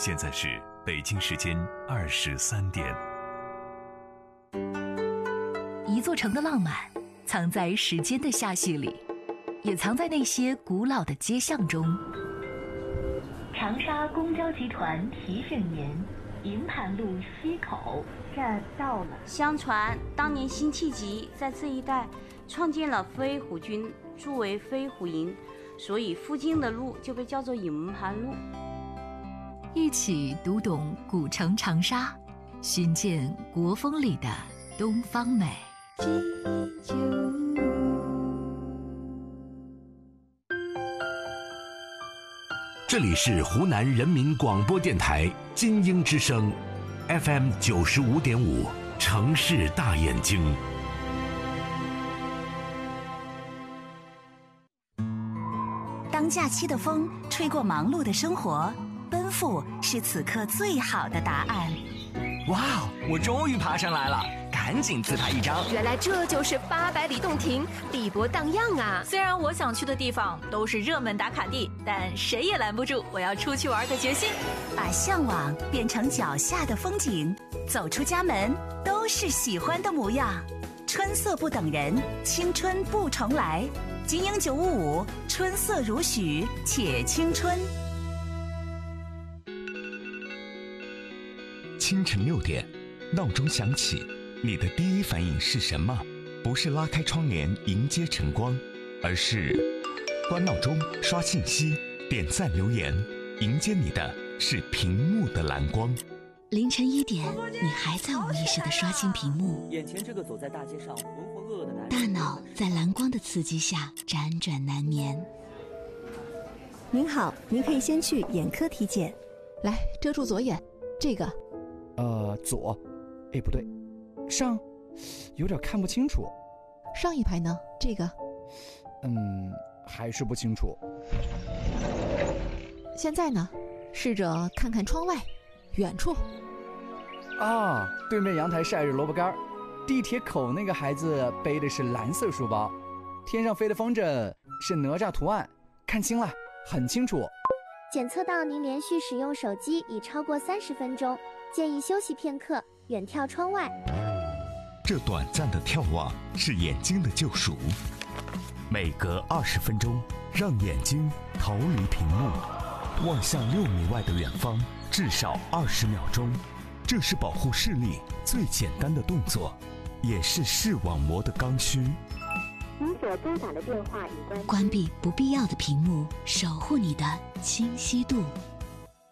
现在是北京时间23点。 一座城的浪漫藏在时间的罅隙里，也藏在那些古老的街巷中。长沙公交集团提醒您，营盘路西口站到了。 相传当年辛弃疾在这一带创建了飞虎军，筑为飞虎营，所以附近的路就被叫做营盘路。 一起读懂古城长沙，寻见国风里的东方美。 这里是湖南人民广播电台金鹰之声 FM 95.5城市大眼睛。 当假期的风吹过忙碌的生活，奔赴是此刻最好的答案。 哇哦，我终于爬上来了，赶紧自拍一张。 原来这就是800里洞庭，碧波荡漾啊！ 虽然我想去的地方都是热门打卡地，但谁也拦不住我要出去玩的决心。 把向往变成脚下的风景，走出家门都是喜欢的模样。春色不等人，青春不重来。金鹰955，春色如许，且青春。 清晨6点，闹钟响起，你的第一反应是什么？不是拉开窗帘迎接晨光，而是关闹钟、刷信息、点赞留言，迎接你的是屏幕的蓝光。 凌晨1点，你还在无意识地刷新屏幕， 眼前这个走在大街上浑浑噩噩的男人， 大脑在蓝光的刺激下辗转难眠。 您好，您可以先去眼科体检。 来，遮住左眼，这个。 左，哎，不对，上，有点看不清楚。 上一排呢？这个。 还是不清楚。 现在呢？试着看看窗外，远处。 啊，对面阳台晒着萝卜干，地铁口那个孩子背的是蓝色书包，天上飞的风筝是哪吒图案，看清了，很清楚。 检测到您连续使用手机已超过30分钟，建议休息片刻，远眺窗外。 这短暂的眺望是眼睛的救赎，每隔20分钟，让眼睛逃离屏幕，望向6米外的远方，至少20秒钟。这是保护视力最简单的动作，也是视网膜的刚需。 您所拨打的电话已关闭不必要的屏幕，守护你的清晰度。